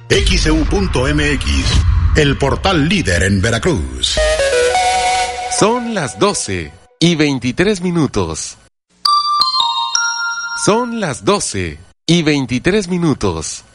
XEU.mX, el portal líder en Veracruz. Son las 12:23. Son las 12:23.